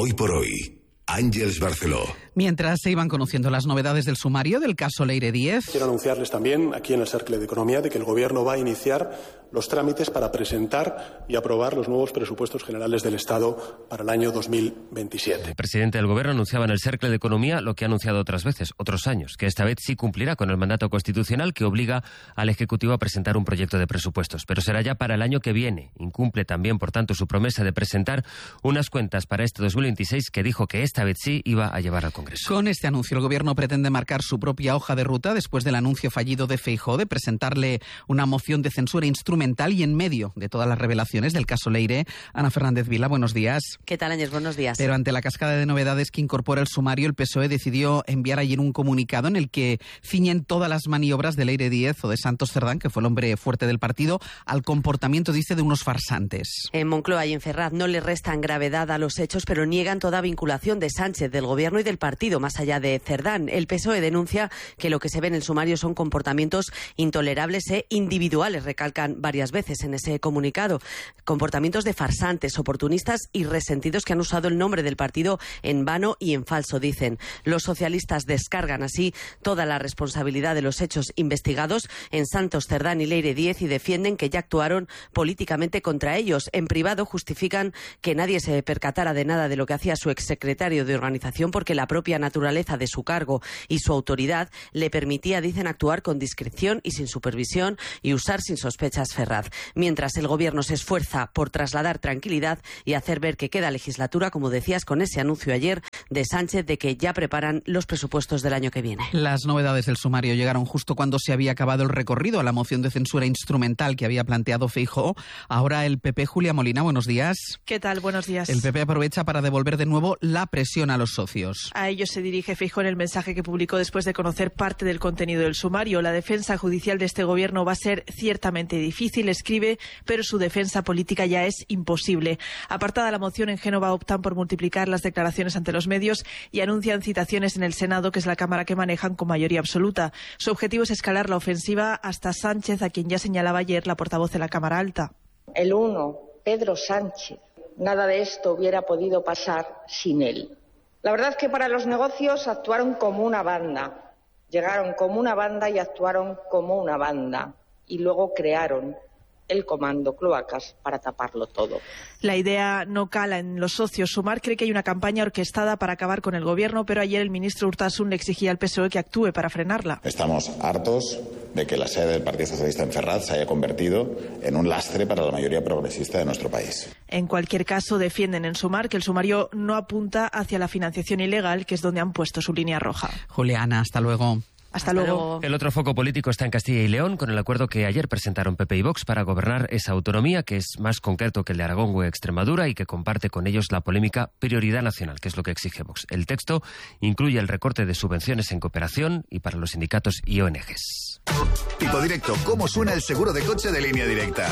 Hoy por hoy, Àngels Barceló. Mientras se iban conociendo las novedades del sumario del caso Leire Díez. Quiero anunciarles también aquí en el Cercle de Economía de que el Gobierno va a iniciar los trámites para presentar y aprobar los nuevos presupuestos generales del Estado para el año 2027. El presidente del Gobierno anunciaba en el Cercle de Economía lo que ha anunciado otras veces, otros años, que esta vez sí cumplirá con el mandato constitucional que obliga al Ejecutivo a presentar un proyecto de presupuestos, pero será ya para el año que viene. Incumple también, por tanto, su promesa de presentar unas cuentas para este 2026 que dijo que esta vez sí iba a llevar al Congreso. Con este anuncio, el Gobierno pretende marcar su propia hoja de ruta después del anuncio fallido de Feijóo de presentarle una moción de censura instrumental y en medio de todas las revelaciones del caso Leire. Ana Fernández Vila, buenos días. ¿Qué tal, Ángels? Buenos días. Pero ante la cascada de novedades que incorpora el sumario, el PSOE decidió enviar ayer un comunicado en el que ciñen todas las maniobras de Leire Díez o de Santos Cerdán, que fue el hombre fuerte del partido, al comportamiento, dice, de unos farsantes. En Moncloa y en Ferraz no le restan gravedad a los hechos, pero niegan toda vinculación de Sánchez, del Gobierno y del partido, más allá de Cerdán. El PSOE denuncia que lo que se ve en el sumario son comportamientos intolerables e individuales, recalcan varias veces en ese comunicado. Comportamientos de farsantes, oportunistas y resentidos que han usado el nombre del partido en vano y en falso, dicen. Los socialistas descargan así toda la responsabilidad de los hechos investigados en Santos Cerdán y Leire Díez y defienden que ya actuaron políticamente contra ellos. En privado justifican que nadie se percatara de nada de lo que hacía su exsecretario de organización porque la propia naturaleza de su cargo y su autoridad le permitía, dicen, actuar con discreción y sin supervisión y usar sin sospechas Ferraz. Mientras el Gobierno se esfuerza por trasladar tranquilidad y hacer ver que queda legislatura, como decías, con ese anuncio ayer de Sánchez de que ya preparan los presupuestos del año que viene. Las novedades del sumario llegaron justo cuando se había acabado el recorrido a la moción de censura instrumental que había planteado Feijóo. Ahora el PP, Julia Molina, buenos días. ¿Qué tal? Buenos días. El PP aprovecha para devolver de nuevo la presión a los socios. A ellos se dirige Feijóo en el mensaje que publicó después de conocer parte del contenido del sumario. La defensa judicial de este Gobierno va a ser ciertamente difícil, escribe, pero su defensa política ya es imposible. Apartada la moción, en Génova optan por multiplicar las declaraciones ante los medios y anuncian citaciones en el Senado, que es la Cámara que manejan con mayoría absoluta. Su objetivo es escalar la ofensiva hasta Sánchez, a quien ya señalaba ayer la portavoz de la Cámara Alta. El uno, Pedro Sánchez. Nada de esto hubiera podido pasar sin él. La verdad es que para los negocios actuaron como una banda. Llegaron como una banda y actuaron como una banda. Y luego crearon el comando Cloacas para taparlo todo. La idea no cala en los socios. Sumar cree que hay una campaña orquestada para acabar con el Gobierno, pero ayer el ministro Urtasun le exigía al PSOE que actúe para frenarla. Estamos hartos de que la sede del Partido Socialista en Ferraz se haya convertido en un lastre para la mayoría progresista de nuestro país. En cualquier caso, defienden en Sumar que el sumario no apunta hacia la financiación ilegal, que es donde han puesto su línea roja. Juliana, hasta luego. Hasta luego. El otro foco político está en Castilla y León, con el acuerdo que ayer presentaron PP y Vox para gobernar esa autonomía, que es más concreto que el de Aragón o Extremadura y que comparte con ellos la polémica prioridad nacional, que es lo que exige Vox. El texto incluye el recorte de subvenciones en cooperación y para los sindicatos y ONGs. Tipo Directo, ¿cómo suena el seguro de coche de Línea Directa?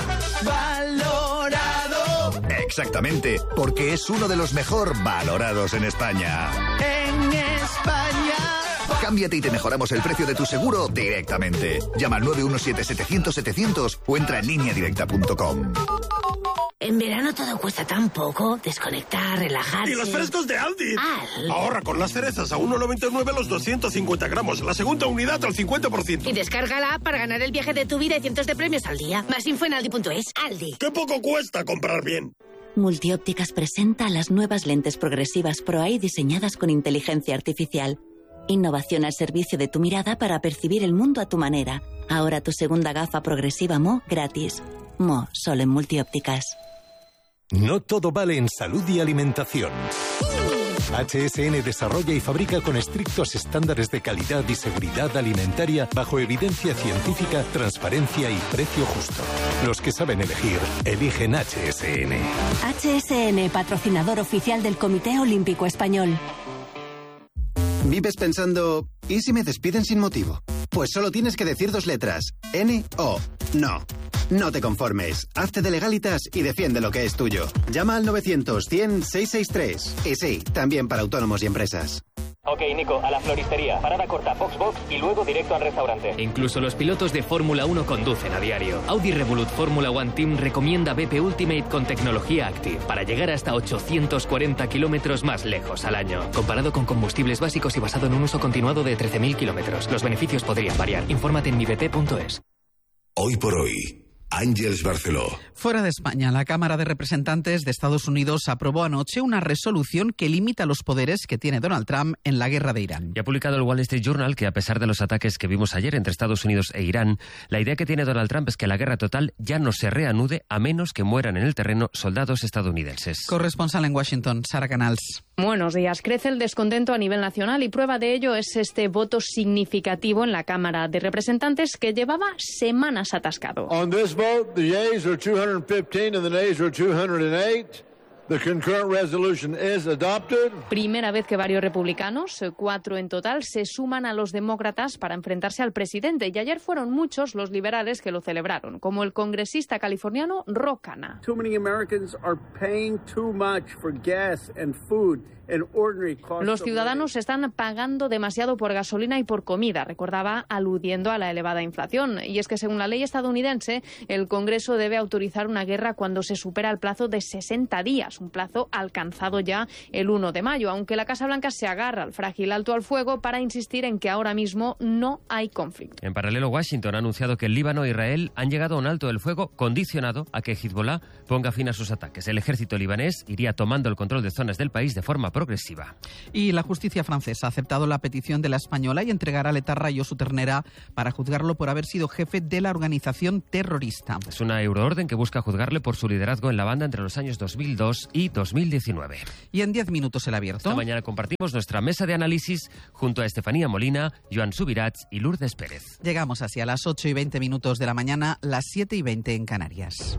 Valorado. Exactamente, porque es uno de los mejor valorados en España. En España. Cámbiate y te mejoramos el precio de tu seguro directamente. Llama al 917-700-700 o entra en lineadirecta.com. En verano todo cuesta tan poco. Desconectar, relajarse. ¡Y los frescos de Aldi! ¡Aldi! Ahorra con las cerezas a 1,99 los 250 gramos. La segunda unidad al 50%. Y descarga la app para ganar el viaje de tu vida y cientos de premios al día. Más info en aldi.es. Aldi. ¡Qué poco cuesta comprar bien! Multiópticas presenta las nuevas lentes progresivas Pro-Eye diseñadas con inteligencia artificial. Innovación al servicio de tu mirada para percibir el mundo a tu manera. Ahora tu segunda gafa progresiva Mo gratis. Mo, solo en Multiópticas. No todo vale en salud y alimentación. HSN desarrolla y fabrica con estrictos estándares de calidad y seguridad alimentaria bajo evidencia científica, transparencia y precio justo. Los que saben elegir, eligen HSN. HSN, patrocinador oficial del Comité Olímpico Español. ¿Vives pensando, ¿y si me despiden sin motivo? Pues solo tienes que decir 2 letras. N-O. No. No te conformes. Hazte de Legalitas y defiende lo que es tuyo. Llama al 900-100-663. Y sí, también para autónomos y empresas. Ok, Nico, a la floristería, parada corta, box y luego directo al restaurante. Incluso los pilotos de Fórmula 1 conducen a diario. Audi Revolut Fórmula 1 Team recomienda BP Ultimate con tecnología Active para llegar hasta 840 kilómetros más lejos al año. Comparado con combustibles básicos y basado en un uso continuado de 13.000 kilómetros. Los beneficios podrían variar. Infórmate en mibp.es. Hoy por hoy, Ángeles Barceló. Fuera de España, la Cámara de Representantes de Estados Unidos aprobó anoche una resolución que limita los poderes que tiene Donald Trump en la guerra de Irán. Y ha publicado el Wall Street Journal que, a pesar de los ataques que vimos ayer entre Estados Unidos e Irán, la idea que tiene Donald Trump es que la guerra total ya no se reanude a menos que mueran en el terreno soldados estadounidenses. Corresponsal en Washington, Sara Canals. Buenos días. Crece el descontento a nivel nacional y prueba de ello es este voto significativo en la Cámara de Representantes que llevaba semanas atascado. On this vote, the yeas are 215 and the nays are 208. The concurrent resolution is adopted. Primera vez que varios republicanos, 4 en total, se suman a los demócratas para enfrentarse al presidente. Y ayer fueron muchos los liberales que lo celebraron, como el congresista californiano Ro Khanna. Too many Americans are paying too much for gas and food. Los ciudadanos están pagando demasiado por gasolina y por comida, recordaba, aludiendo a la elevada inflación. Y es que según la ley estadounidense, el Congreso debe autorizar una guerra cuando se supera el plazo de 60 días, un plazo alcanzado ya el 1 de mayo, aunque la Casa Blanca se agarra al frágil alto al fuego para insistir en que ahora mismo no hay conflicto. En paralelo, Washington ha anunciado que el Líbano e Israel han llegado a un alto del fuego condicionado a que Hezbollah ponga fin a sus ataques. El ejército libanés iría tomando el control de zonas del país de forma progresiva. Y la justicia francesa ha aceptado la petición de la española y entregará a Letarra y Josu Ternera para juzgarlo por haber sido jefe de la organización terrorista. Es una euroorden que busca juzgarle por su liderazgo en la banda entre los años 2002 y 2019. Y en 10 minutos el abierto. Esta mañana compartimos nuestra mesa de análisis junto a Estefanía Molina, Joan Subirats y Lourdes Pérez. Llegamos así a las 8:20 de la mañana, las 7:20 en Canarias.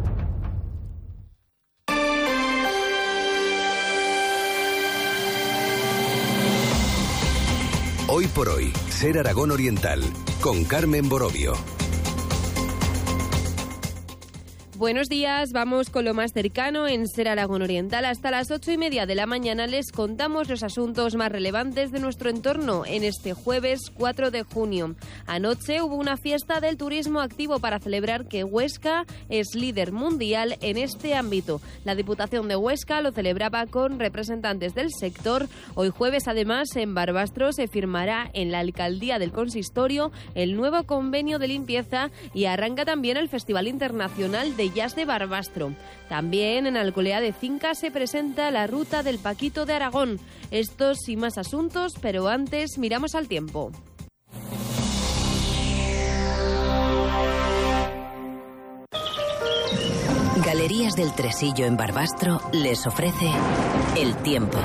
Hoy por hoy, Ser Aragón Oriental, con Carmen Borovio. Buenos días, vamos con lo más cercano en Ser Aragón Oriental. Hasta las 8:30 de la mañana les contamos los asuntos más relevantes de nuestro entorno en este jueves 4 de junio. Anoche hubo una fiesta del turismo activo para celebrar que Huesca es líder mundial en este ámbito. La Diputación de Huesca lo celebraba con representantes del sector. Hoy jueves, además, en Barbastro se firmará en la alcaldía del consistorio el nuevo convenio de limpieza y arranca también el Festival Internacional de Jazz de Barbastro. También en Alcolea de Cinca se presenta la Ruta del Paquito de Aragón. Estos y más asuntos, pero antes miramos al tiempo. Galerías del Tresillo en Barbastro les ofrece el tiempo.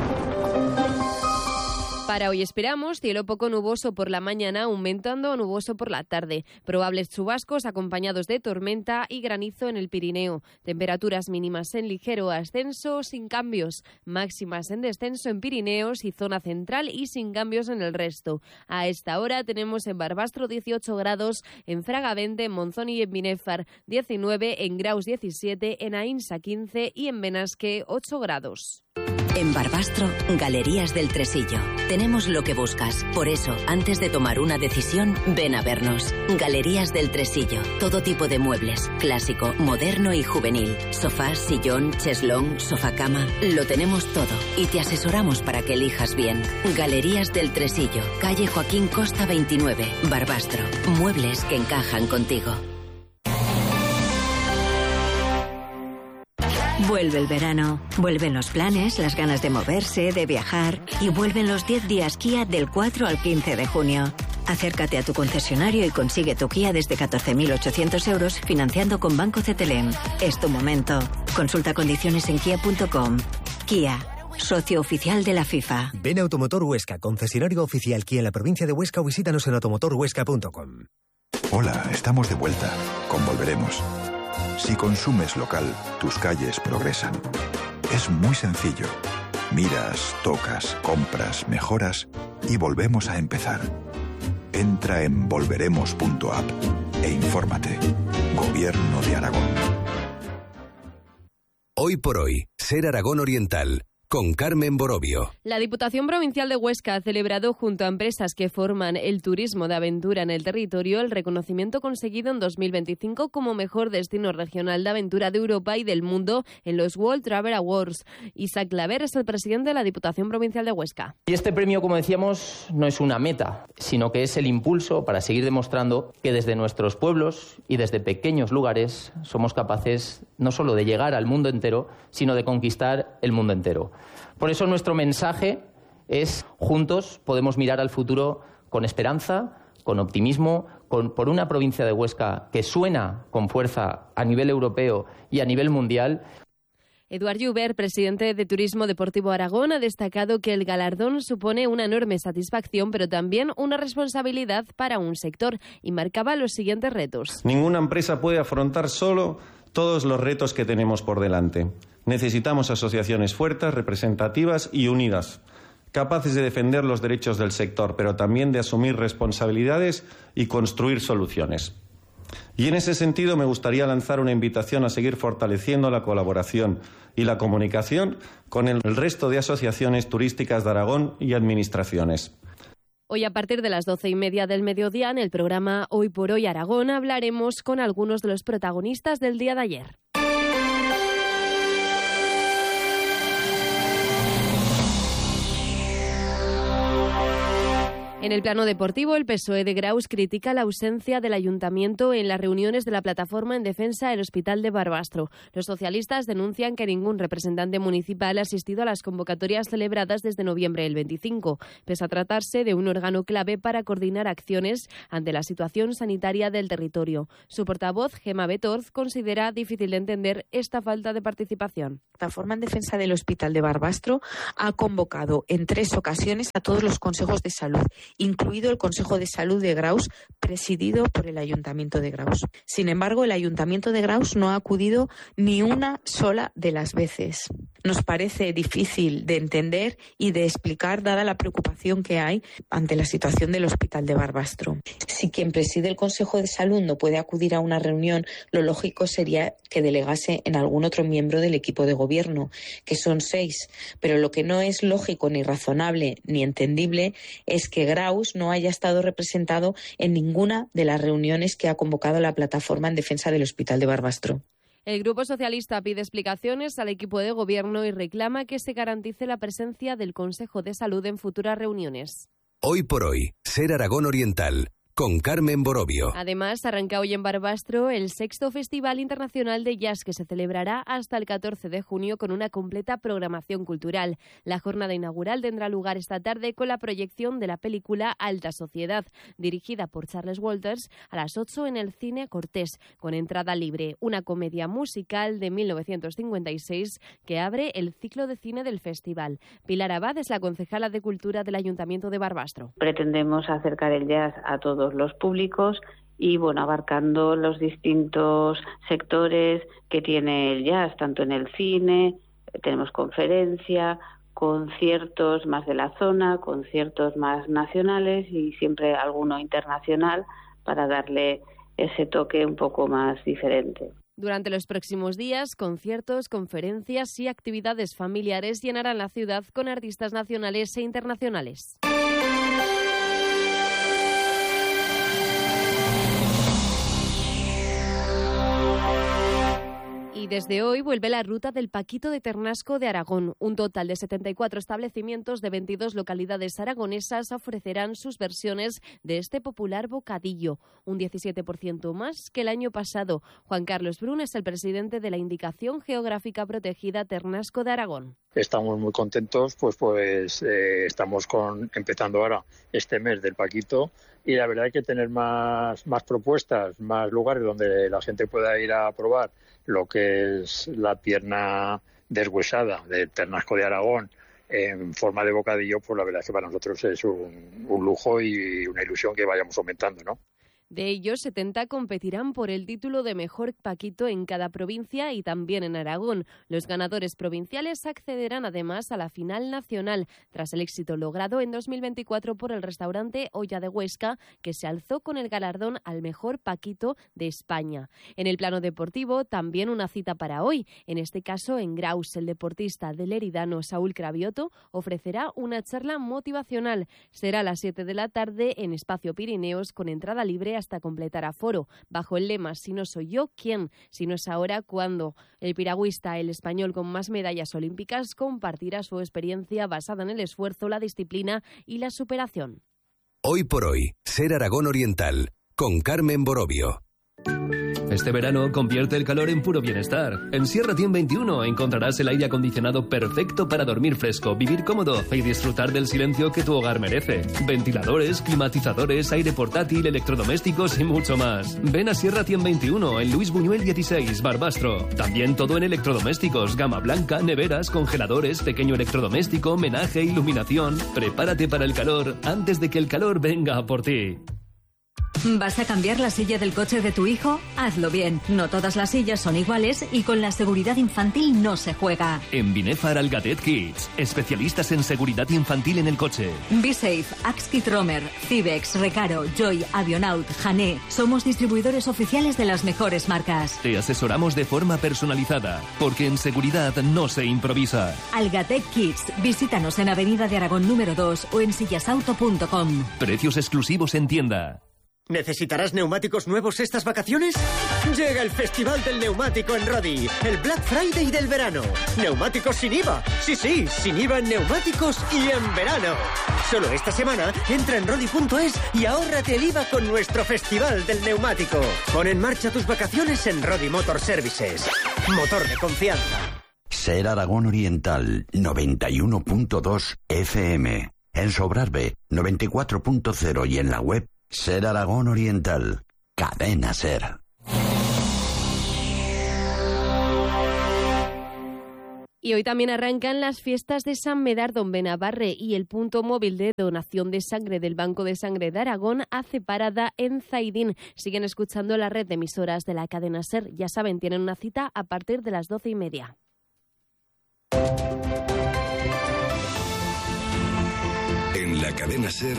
Para hoy esperamos cielo poco nuboso por la mañana, aumentando a nuboso por la tarde. Probables chubascos acompañados de tormenta y granizo en el Pirineo. Temperaturas mínimas en ligero ascenso, sin cambios. Máximas en descenso en Pirineos y zona central y sin cambios en el resto. A esta hora tenemos en Barbastro 18 grados, en Fraga 20, en Monzón y en Binéfar 19, en Graus 17, en Aínsa 15 y en Benasque 8 grados. En Barbastro, Galerías del Tresillo. Tenemos lo que buscas. Por eso, antes de tomar una decisión, ven a vernos. Galerías del Tresillo. Todo tipo de muebles. Clásico, moderno y juvenil. Sofás, sillón, cheslón, sofacama. Lo tenemos todo. Y te asesoramos para que elijas bien. Galerías del Tresillo. Calle Joaquín Costa 29. Barbastro. Muebles que encajan contigo. Vuelve el verano, vuelven los planes, las ganas de moverse, de viajar y vuelven los 10 días Kia del 4 al 15 de junio. Acércate a tu concesionario y consigue tu Kia desde 14.800 euros financiando con Banco CTLM. Es tu momento. Consulta condiciones en kia.com. Kia, socio oficial de la FIFA. Ven a Automotor Huesca, concesionario oficial Kia en la provincia de Huesca o visítanos en automotorhuesca.com. Hola, estamos de vuelta. Con Volveremos. Si consumes local, tus calles progresan. Es muy sencillo. Miras, tocas, compras, mejoras y volvemos a empezar. Entra en volveremos.app e infórmate. Gobierno de Aragón. Hoy por hoy, Ser Aragón Oriental, con Carmen Borobio. La Diputación Provincial de Huesca ha celebrado junto a empresas que forman el turismo de aventura en el territorio el reconocimiento conseguido en 2025 como mejor destino regional de aventura de Europa y del mundo en los World Travel Awards. Isaac Claver es el presidente de la Diputación Provincial de Huesca. Y este premio, como decíamos, no es una meta, sino que es el impulso para seguir demostrando que desde nuestros pueblos y desde pequeños lugares somos capaces no solo de llegar al mundo entero, sino de conquistar el mundo entero. Por eso nuestro mensaje es: juntos podemos mirar al futuro con esperanza, con optimismo, por una provincia de Huesca que suena con fuerza a nivel europeo y a nivel mundial. Eduard Joubert, presidente de Turismo Deportivo Aragón, ha destacado que el galardón supone una enorme satisfacción, pero también una responsabilidad para un sector, y marcaba los siguientes retos. Ninguna empresa puede afrontar solo todos los retos que tenemos por delante. Necesitamos asociaciones fuertes, representativas y unidas, capaces de defender los derechos del sector, pero también de asumir responsabilidades y construir soluciones. Y en ese sentido me gustaría lanzar una invitación a seguir fortaleciendo la colaboración y la comunicación con el resto de asociaciones turísticas de Aragón y administraciones. Hoy, a partir de las 12:30 del mediodía, en el programa Hoy por Hoy Aragón, hablaremos con algunos de los protagonistas del día de ayer. En el plano deportivo, el PSOE de Graus critica la ausencia del Ayuntamiento en las reuniones de la plataforma en defensa del Hospital de Barbastro. Los socialistas denuncian que ningún representante municipal ha asistido a las convocatorias celebradas desde noviembre del 25, pese a tratarse de un órgano clave para coordinar acciones ante la situación sanitaria del territorio. Su portavoz, Gemma Betorz, considera difícil de entender esta falta de participación. La plataforma en defensa del Hospital de Barbastro ha convocado en 3 ocasiones a todos los consejos de salud, incluido el Consejo de Salud de Graus, presidido por el Ayuntamiento de Graus. Sin embargo, el Ayuntamiento de Graus no ha acudido ni una sola de las veces. Nos parece difícil de entender y de explicar, dada la preocupación que hay ante la situación del Hospital de Barbastro. Si quien preside el Consejo de Salud no puede acudir a una reunión, lo lógico sería que delegase en algún otro miembro del equipo de gobierno, que son 6. Pero lo que no es lógico, ni razonable, ni entendible es que Graus no haya estado representado en ninguna de las reuniones que ha convocado la plataforma en defensa del Hospital de Barbastro. El Grupo Socialista pide explicaciones al equipo de gobierno y reclama que se garantice la presencia del Consejo de Salud en futuras reuniones. Hoy por hoy, Ser Aragón Oriental, con Carmen Borobio. Además, arranca hoy en Barbastro el 6º Festival Internacional de Jazz, que se celebrará hasta el 14 de junio con una completa programación cultural. La jornada inaugural tendrá lugar esta tarde con la proyección de la película Alta Sociedad, dirigida por Charles Walters, a las 8 en el Cine Cortés, con entrada libre. Una comedia musical de 1956 que abre el ciclo de cine del festival. Pilar Abad es la concejala de Cultura del Ayuntamiento de Barbastro. Pretendemos acercar el jazz a todos los públicos y, abarcando los distintos sectores que tiene el jazz, tanto en el cine, tenemos conferencia, conciertos más de la zona, conciertos más nacionales y siempre alguno internacional para darle ese toque un poco más diferente. Durante los próximos días, conciertos, conferencias y actividades familiares llenarán la ciudad con artistas nacionales e internacionales. Y desde hoy vuelve la ruta del Paquito de Ternasco de Aragón. Un total de 74 establecimientos de 22 localidades aragonesas ofrecerán sus versiones de este popular bocadillo, un 17% más que el año pasado. Juan Carlos Brun es el presidente de la Indicación Geográfica Protegida Ternasco de Aragón. Estamos muy contentos, estamos empezando ahora este mes del Paquito y la verdad hay que tener más propuestas, más lugares donde la gente pueda ir a probar lo que es la pierna deshuesada de Ternasco de Aragón en forma de bocadillo. Pues la verdad es que para nosotros es un lujo y una ilusión que vayamos aumentando, ¿no? De ellos, 70 competirán por el título de mejor paquito en cada provincia y también en Aragón. Los ganadores provinciales accederán además a la final nacional, tras el éxito logrado en 2024 por el restaurante Olla de Huesca, que se alzó con el galardón al mejor paquito de España. En el plano deportivo, también una cita para hoy. En este caso, en Graus, el deportista del leridano Saúl Cravioto ofrecerá una charla motivacional. Será a las 7 de la tarde en Espacio Pirineos, con entrada libre hasta completar aforo, bajo el lema "Si no soy yo, ¿quién? Si no es ahora, ¿cuándo?". El piragüista, el español con más medallas olímpicas, compartirá su experiencia basada en el esfuerzo, la disciplina y la superación. Hoy por hoy, Ser Aragón Oriental, con Carmen Borovio. Este verano convierte el calor en puro bienestar. En Sierra Tien 21 encontrarás el aire acondicionado perfecto para dormir fresco, vivir cómodo y disfrutar del silencio que tu hogar merece. Ventiladores, climatizadores, aire portátil, electrodomésticos y mucho más. Ven a Sierra Tien 21 en Luis Buñuel 16, Barbastro. También todo en electrodomésticos, gama blanca, neveras, congeladores, pequeño electrodoméstico, menaje, iluminación. Prepárate para el calor antes de que el calor venga a por ti. ¿Vas a cambiar la silla del coche de tu hijo? Hazlo bien. No todas las sillas son iguales y con la seguridad infantil no se juega. En Binefar Algatet Kids, especialistas en seguridad infantil en el coche. Be Safe, Axkit Romer, Cibex, Recaro, Joy, Avionaut, Jané. Somos distribuidores oficiales de las mejores marcas. Te asesoramos de forma personalizada, porque en seguridad no se improvisa. Algatet Kids. Visítanos en Avenida de Aragón número 2 o en sillasauto.com. Precios exclusivos en tienda. ¿Necesitarás neumáticos nuevos estas vacaciones? Llega el Festival del Neumático en Rodi, el Black Friday del verano. Neumáticos sin IVA. Sí, sin IVA en neumáticos y en verano. Solo esta semana entra en rodi.es y ahórrate el IVA con nuestro Festival del Neumático. Pon en marcha tus vacaciones en Rodi Motor Services. Motor de confianza. Ser Aragón Oriental 91.2 FM. En Sobrarbe 94.0 y en la web Ser Aragón Oriental, Cadena Ser. Y hoy también arrancan las fiestas de San Medardo en Benabarre y el punto móvil de donación de sangre del Banco de Sangre de Aragón hace parada en Zaidín. Siguen escuchando la red de emisoras de la Cadena Ser. Ya saben, tienen una cita a partir de las 12:30. En la Cadena Ser,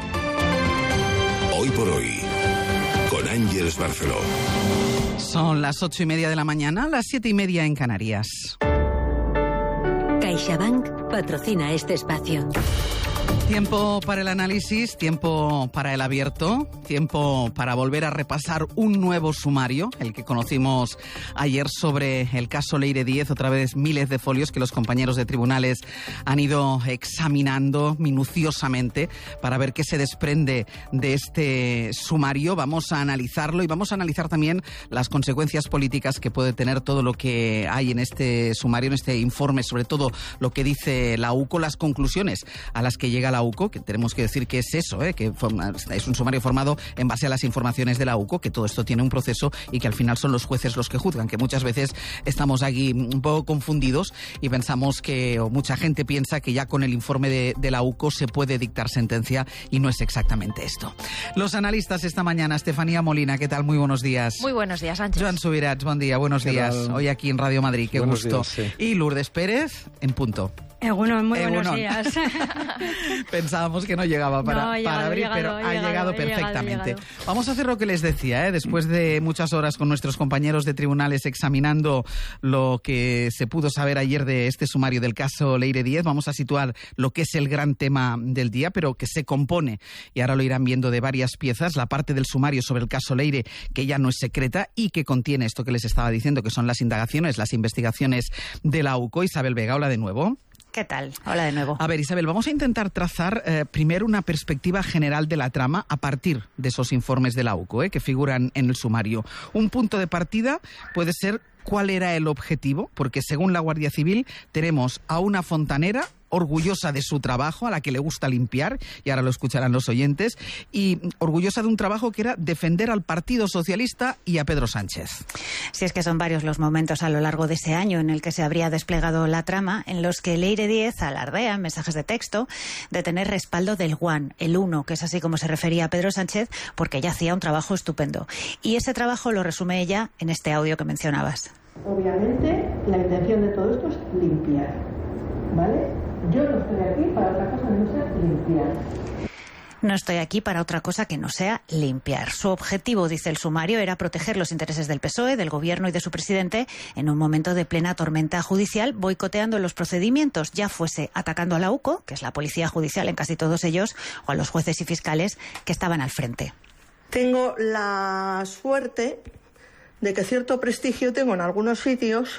Hoy por hoy, con Ángeles Barceló. Son las 8:30 de la mañana, las 7:30 en Canarias. CaixaBank patrocina este espacio. Tiempo para el análisis, tiempo para el abierto, tiempo para volver a repasar un nuevo sumario, el que conocimos ayer sobre el caso Leire Díez, otra vez miles de folios que los compañeros de tribunales han ido examinando minuciosamente para ver qué se desprende de este sumario. Vamos a analizarlo y vamos a analizar también las consecuencias políticas que puede tener todo lo que hay en este sumario, en este informe, sobre todo lo que dice la UCO, las conclusiones a las que llega la UCO, que tenemos que decir que es eso, que es un sumario formado en base a las informaciones de la UCO, que todo esto tiene un proceso y que al final son los jueces los que juzgan, que muchas veces estamos aquí un poco confundidos y pensamos que, o mucha gente piensa que ya con el informe de la UCO se puede dictar sentencia y no es exactamente esto. Los analistas esta mañana, Estefanía Molina, ¿qué tal? Muy buenos días. Muy buenos días, Sánchez. Joan Subirats, buen día, buenos días. Hoy aquí en Radio Madrid, qué buenos gusto. Días, sí. Y Lourdes Pérez, en punto. Muy buenos días. Pensábamos que no llegaba para abrir, pero ha llegado perfectamente. Vamos a hacer lo que les decía, después de muchas horas con nuestros compañeros de tribunales examinando lo que se pudo saber ayer de este sumario del caso Leire Díez. Vamos a situar lo que es el gran tema del día, pero que se compone, y ahora lo irán viendo, de varias piezas. La parte del sumario sobre el caso Leire, que ya no es secreta y que contiene esto que les estaba diciendo, que son las indagaciones, las investigaciones de la UCO. Isabel Vega, hola de nuevo. ¿Qué tal? Hola de nuevo. A ver, Isabel, vamos a intentar trazar primero una perspectiva general de la trama a partir de esos informes de la UCO que figuran en el sumario. Un punto de partida puede ser cuál era el objetivo, porque según la Guardia Civil tenemos a una fontanera orgullosa de su trabajo, a la que le gusta limpiar, y ahora lo escucharán los oyentes, y orgullosa de un trabajo que era defender al Partido Socialista y a Pedro Sánchez. Si es que son varios los momentos a lo largo de ese año en el que se habría desplegado la trama, en los que Leire Díez alardea en mensajes de texto de tener respaldo del One, el uno, que es así como se refería a Pedro Sánchez, porque ella hacía un trabajo estupendo. Y ese trabajo lo resume ella en este audio que mencionabas. Obviamente, la intención de todo esto es limpiar, ¿vale? Yo no estoy aquí para otra cosa que no sea limpiar. No estoy aquí para otra cosa que no sea limpiar. Su objetivo, dice el sumario, era proteger los intereses del PSOE, del Gobierno y de su presidente en un momento de plena tormenta judicial, boicoteando los procedimientos, ya fuese atacando a la UCO, que es la policía judicial en casi todos ellos, o a los jueces y fiscales que estaban al frente. Tengo la suerte de que cierto prestigio tengo en algunos sitios.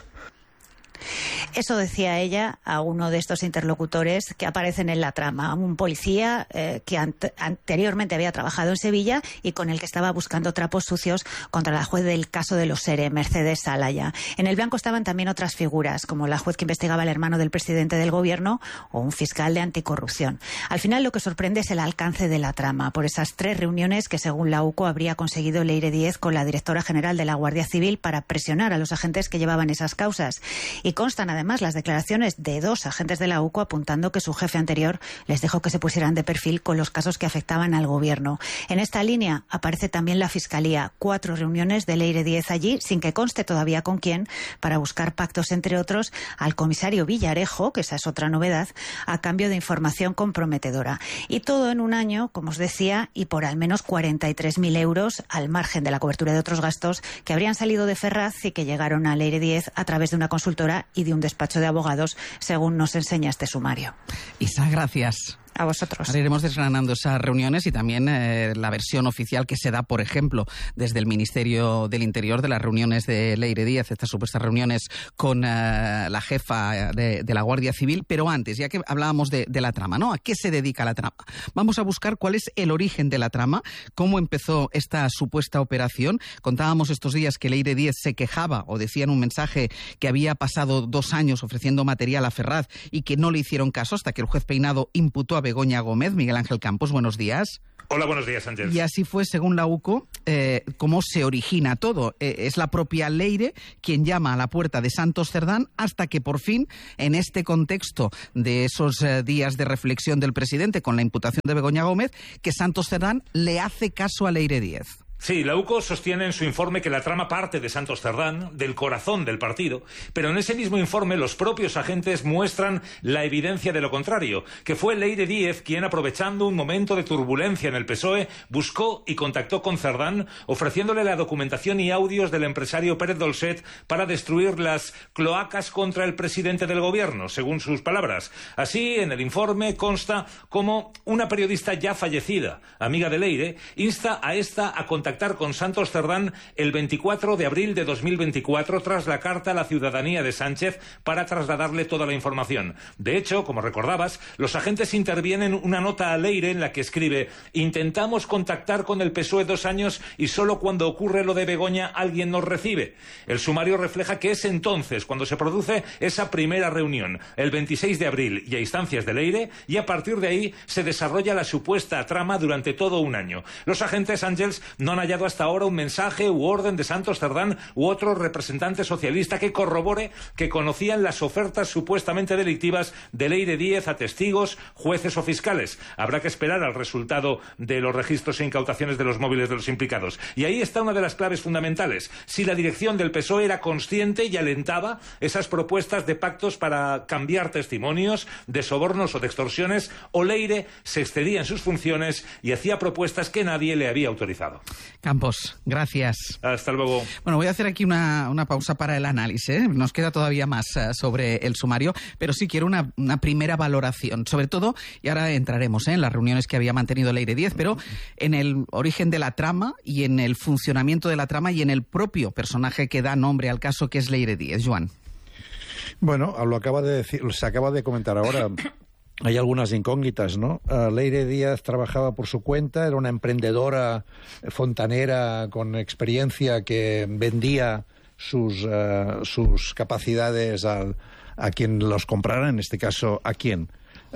Eso decía ella a uno de estos interlocutores que aparecen en la trama, un policía que anteriormente había trabajado en Sevilla y con el que estaba buscando trapos sucios contra la juez del caso de los SERE, Mercedes Salaya. En el blanco estaban también otras figuras, como la juez que investigaba al hermano del presidente del Gobierno o un fiscal de anticorrupción. Al final lo que sorprende es el alcance de la trama, por esas 3 reuniones que según la UCO habría conseguido Leire Díez con la directora general de la Guardia Civil para presionar a los agentes que llevaban esas causas. Y constan además las declaraciones de 2 agentes de la UCO apuntando que su jefe anterior les dejó que se pusieran de perfil con los casos que afectaban al Gobierno. En esta línea aparece también la Fiscalía. 4 reuniones de Leire Díez allí, sin que conste todavía con quién, para buscar pactos, entre otros, al comisario Villarejo, que esa es otra novedad, a cambio de información comprometedora. Y todo en un año, como os decía, y por al menos 43.000 euros, al margen de la cobertura de otros gastos que habrían salido de Ferraz y que llegaron a Leire Díez a través de una consultora y de un despacho de abogados, según nos enseña este sumario. Isa, gracias. A vosotros. Ahora iremos desgranando esas reuniones y también la versión oficial que se da, por ejemplo, desde el Ministerio del Interior de las reuniones de Leire Díez, estas supuestas reuniones con la jefa de la Guardia Civil. Pero antes, ya que hablábamos de la trama, ¿no? ¿A qué se dedica la trama? Vamos a buscar cuál es el origen de la trama, cómo empezó esta supuesta operación. Contábamos estos días que Leire Díez se quejaba o decía en un mensaje que había pasado 2 años ofreciendo material a Ferraz y que no le hicieron caso hasta que el juez Peinado imputó a Begoña Gómez. Miguel Ángel Campos, buenos días. Hola, buenos días, Sánchez. Y así fue, según la UCO, cómo se origina todo. Es la propia Leire quien llama a la puerta de Santos Cerdán hasta que por fin, en este contexto de esos días de reflexión del presidente con la imputación de Begoña Gómez, que Santos Cerdán le hace caso a Leire Díez. Sí, la UCO sostiene en su informe que la trama parte de Santos Cerdán, del corazón del partido, pero en ese mismo informe los propios agentes muestran la evidencia de lo contrario, que fue Leire Díez quien, aprovechando un momento de turbulencia en el PSOE, buscó y contactó con Cerdán, ofreciéndole la documentación y audios del empresario Pérez Dolcet para destruir las cloacas contra el presidente del Gobierno, según sus palabras. Así, en el informe consta cómo una periodista ya fallecida, amiga de Leire, insta a esta a contactar con Santos Cerdán el 24 de abril de 2024 tras la carta a la ciudadanía de Sánchez para trasladarle toda la información. De hecho, como recordabas, los agentes intervienen una nota a Leire en la que escribe: intentamos contactar con el PSOE 2 años y solo cuando ocurre lo de Begoña alguien nos recibe. El sumario refleja que es entonces cuando se produce esa primera reunión, el 26 de abril y a instancias de Leire, y a partir de ahí se desarrolla la supuesta trama durante todo un año. Los agentes, Ángels, no han hallado hasta ahora un mensaje u orden de Santos Cerdán u otro representante socialista que corrobore que conocían las ofertas supuestamente delictivas de Leire Díez a testigos, jueces o fiscales. Habrá que esperar al resultado de los registros e incautaciones de los móviles de los implicados. Y ahí está una de las claves fundamentales. Si la dirección del PSOE era consciente y alentaba esas propuestas de pactos para cambiar testimonios, de sobornos o de extorsiones, o Leire se excedía en sus funciones y hacía propuestas que nadie le había autorizado. Campos, gracias. Hasta luego. Bueno, voy a hacer aquí una pausa para el análisis. Nos queda todavía más sobre el sumario, pero sí quiero una primera valoración, sobre todo, y ahora entraremos en las reuniones que había mantenido Leire Díez, pero en el origen de la trama y en el funcionamiento de la trama y en el propio personaje que da nombre al caso, que es Leire Díez. Joan. Bueno, lo acaba de decir, se acaba de comentar ahora. Hay algunas incógnitas, ¿no? Leire Díez trabajaba por su cuenta, era una emprendedora fontanera con experiencia que vendía sus capacidades a quien los comprara, en este caso, ¿a quién?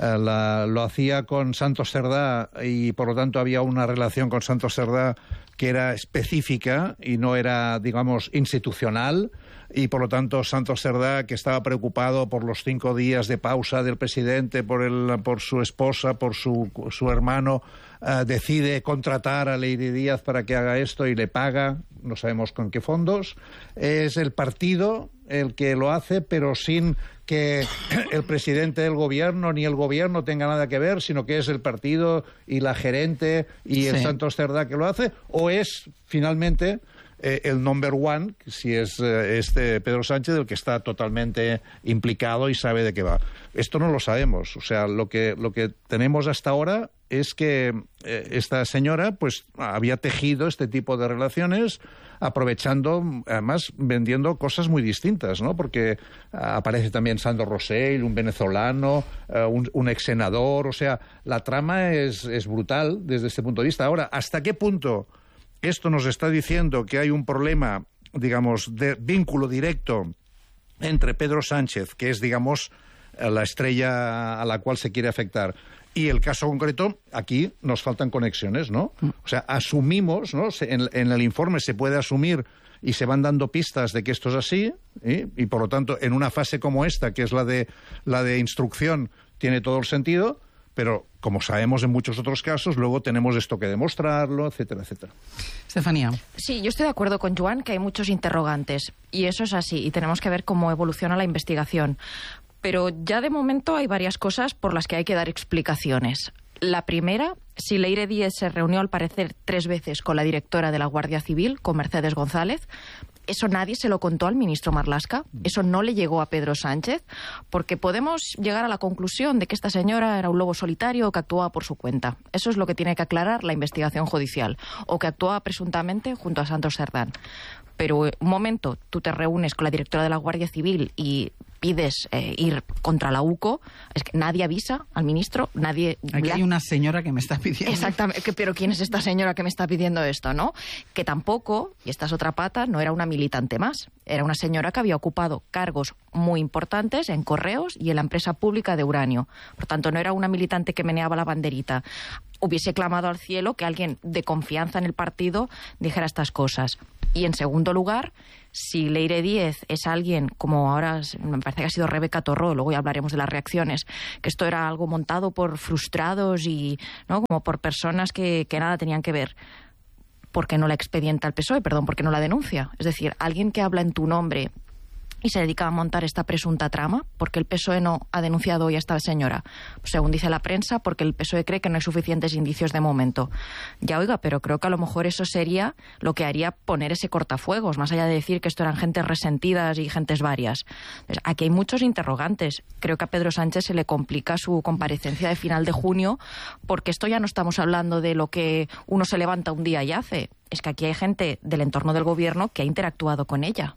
Lo hacía con Santos Cerdá y por lo tanto había una relación con Santos Cerdá que era específica y no era, digamos, institucional, y por lo tanto Santos Cerdá, que estaba preocupado por los 5 días de pausa del presidente, por su esposa, por su hermano, decide contratar a Leire Díaz para que haga esto y le paga, no sabemos con qué fondos. Es el partido el que lo hace, pero sin que el presidente del gobierno ni el gobierno tenga nada que ver, sino que es el partido y la gerente y el Santos Cerdá que lo hace, o es finalmente el number one, si es Pedro Sánchez, el que está totalmente implicado y sabe de qué va. Esto no lo sabemos. O sea, lo que tenemos hasta ahora es que esta señora pues había tejido este tipo de relaciones, aprovechando, además vendiendo cosas muy distintas, ¿no? Porque aparece también Sandro Rosell, un venezolano, un ex senador. O sea, la trama es brutal desde este punto de vista. Ahora, ¿hasta qué punto esto nos está diciendo que hay un problema, digamos, de vínculo directo entre Pedro Sánchez, que es, digamos, la estrella a la cual se quiere afectar, y el caso concreto? Aquí nos faltan conexiones, ¿no? O sea, asumimos, ¿no? En el informe se puede asumir y se van dando pistas de que esto es así, y por lo tanto, en una fase como esta, que es la de instrucción, tiene todo el sentido. Pero, como sabemos en muchos otros casos, luego tenemos esto que demostrarlo, etcétera, etcétera. Estefanía. Sí, yo estoy de acuerdo con Joan que hay muchos interrogantes, y eso es así, y tenemos que ver cómo evoluciona la investigación. Pero ya de momento hay varias cosas por las que hay que dar explicaciones. La primera, si Leire Díez se reunió al parecer 3 veces con la directora de la Guardia Civil, con Mercedes González, eso nadie se lo contó al ministro Marlaska, eso no le llegó a Pedro Sánchez, porque podemos llegar a la conclusión de que esta señora era un lobo solitario o que actuaba por su cuenta. Eso es lo que tiene que aclarar la investigación judicial, o que actuaba presuntamente junto a Santos Cerdá. Pero un momento, tú te reúnes con la directora de la Guardia Civil y pides ir contra la UCO, es que nadie avisa al ministro, nadie... Aquí hay una señora que me está pidiendo... Exactamente, pero ¿quién es esta señora que me está pidiendo esto, no? Que tampoco, y esta es otra pata, no era una militante más, era una señora que había ocupado cargos muy importantes en Correos y en la empresa pública de uranio. Por tanto, no era una militante que meneaba la banderita. Hubiese clamado al cielo que alguien de confianza en el partido dijera estas cosas. Y en segundo lugar, si Leire Díez es alguien, como ahora me parece que ha sido Rebeca Torró, luego ya hablaremos de las reacciones, que esto era algo montado por frustrados y no como por personas que nada tenían que ver, ¿por qué no la expedienta al PSOE? Perdón, ¿por qué no la denuncia? Es decir, alguien que habla en tu nombre y se dedica a montar esta presunta trama, porque el PSOE no ha denunciado hoy a esta señora, pues según dice la prensa, porque el PSOE cree que no hay suficientes indicios de momento. Ya oiga, pero creo que a lo mejor eso sería lo que haría poner ese cortafuegos, más allá de decir que esto eran gentes resentidas y gentes varias. Entonces, aquí hay muchos interrogantes. Creo que a Pedro Sánchez se le complica su comparecencia de final de junio, porque esto ya no estamos hablando de lo que uno se levanta un día y hace. Es que aquí hay gente del entorno del gobierno que ha interactuado con ella.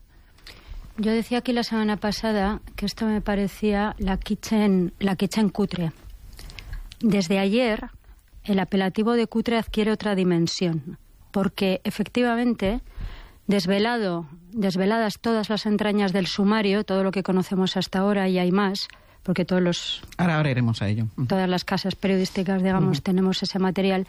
Yo decía aquí la semana pasada que esto me parecía la kitchen cutre. Desde ayer, el apelativo de cutre adquiere otra dimensión, porque efectivamente, desveladas todas las entrañas del sumario, todo lo que conocemos hasta ahora, y hay más, porque Ahora iremos a ello. Todas las casas periodísticas, digamos, tenemos ese material.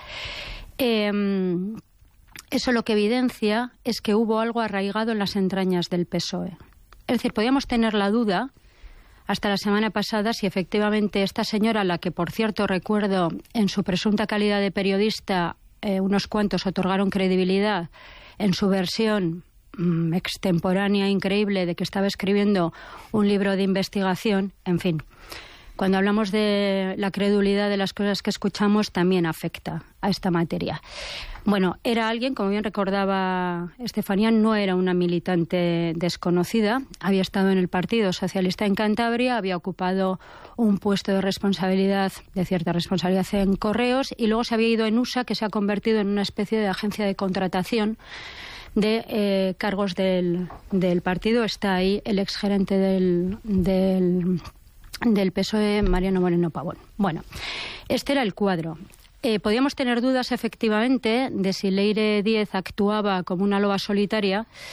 Eso lo que evidencia es que hubo algo arraigado en las entrañas del PSOE. Es decir, podíamos tener la duda hasta la semana pasada si efectivamente esta señora, la que por cierto recuerdo en su presunta calidad de periodista, unos cuantos otorgaron credibilidad en su versión extemporánea increíble de que estaba escribiendo un libro de investigación, en fin. Cuando hablamos de la credulidad de las cosas que escuchamos, también afecta a esta materia. Bueno, era alguien, como bien recordaba Estefanía, no era una militante desconocida. Había estado en el Partido Socialista en Cantabria, había ocupado un puesto de responsabilidad, de cierta responsabilidad en Correos, y luego se había ido en USA, que se ha convertido en una especie de agencia de contratación de cargos del partido. Está ahí el exgerente del PSOE, Mariano Moreno Pavón. Bueno, este era el cuadro. Podíamos tener dudas, efectivamente, de si Leire Díez actuaba como una loba solitaria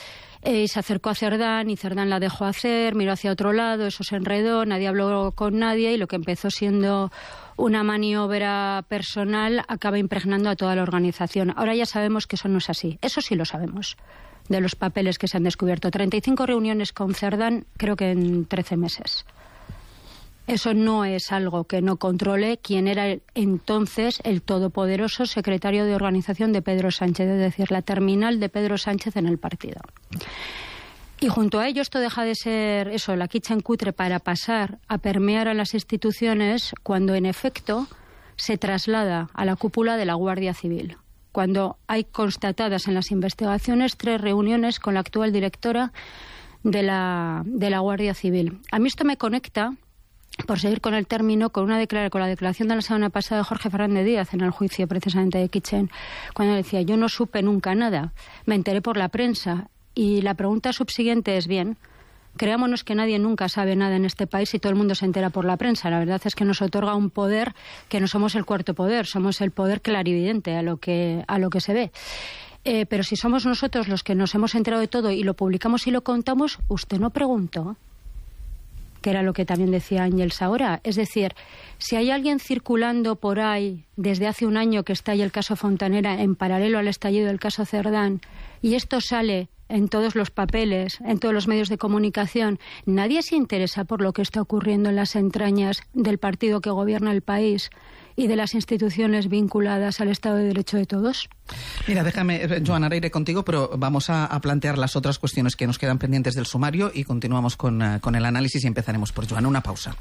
Se acercó a Cerdán y Cerdán la dejó hacer, miró hacia otro lado, eso se enredó, nadie habló con nadie y lo que empezó siendo una maniobra personal acaba impregnando a toda la organización. Ahora ya sabemos que eso no es así, eso sí lo sabemos, de los papeles que se han descubierto. 35 reuniones con Cerdán, creo que en 13 meses. Eso no es algo que no controle quien era entonces el todopoderoso secretario de organización de Pedro Sánchez, es decir, la terminal de Pedro Sánchez en el partido. Y junto a ello esto deja de ser eso, la quicha en cutre, para pasar a permear a las instituciones cuando en efecto se traslada a la cúpula de la Guardia Civil. Cuando hay constatadas en las investigaciones 3 reuniones con la actual directora de la Guardia Civil. A mí esto me conecta, por seguir con el término, con la declaración de la semana pasada de Jorge Fernández Díaz en el juicio precisamente de Kitchen, cuando decía: yo no supe nunca nada, me enteré por la prensa. Y la pregunta subsiguiente es: bien, creámonos que nadie nunca sabe nada en este país y todo el mundo se entera por la prensa. La verdad es que nos otorga un poder que no somos el cuarto poder, somos el poder clarividente a lo que se ve. Pero si somos nosotros los que nos hemos enterado de todo y lo publicamos y lo contamos, usted no preguntó, que era lo que también decía Ángels ahora. Es decir, si hay alguien circulando por ahí desde hace un año que está ahí el caso Fontanera en paralelo al estallido del caso Cerdán, y esto sale en todos los papeles, en todos los medios de comunicación, nadie se interesa por lo que está ocurriendo en las entrañas del partido que gobierna el país y de las instituciones vinculadas al Estado de Derecho de todos. Mira, déjame, Joan, ahora iré contigo, pero vamos a plantear las otras cuestiones que nos quedan pendientes del sumario y continuamos con el análisis y empezaremos por Joan. Una pausa.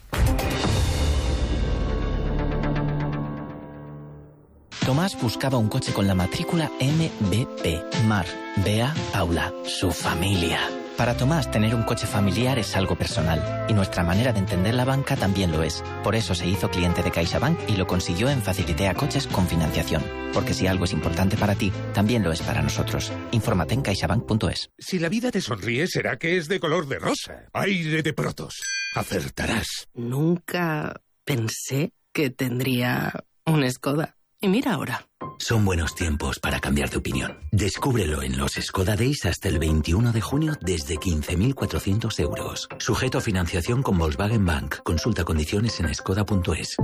Tomás buscaba un coche con la matrícula MBP, Mar, Bea, Paula, su familia. Para Tomás, tener un coche familiar es algo personal, y nuestra manera de entender la banca también lo es. Por eso se hizo cliente de CaixaBank y lo consiguió en Facilitea Coches con financiación. Porque si algo es importante para ti, también lo es para nosotros. Infórmate en caixabank.es. Si la vida te sonríe, será que es de color de rosa. Aire de Protos. Acertarás. Nunca pensé que tendría un Skoda. Y mira ahora. Son buenos tiempos para cambiar de opinión. Descúbrelo en los Skoda Days hasta el 21 de junio desde 15.400 euros. Sujeto a financiación con Volkswagen Bank. Consulta condiciones en skoda.es.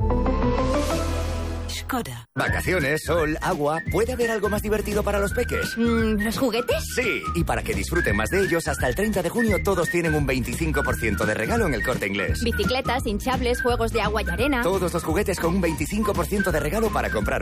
Skoda. Vacaciones, sol, agua. ¿Puede haber algo más divertido para los peques? ¿Los juguetes? Sí, y para que disfruten más de ellos, hasta el 30 de junio todos tienen un 25% de regalo en El Corte Inglés. Bicicletas, hinchables, juegos de agua y arena. Todos los juguetes con un 25% de regalo para comprar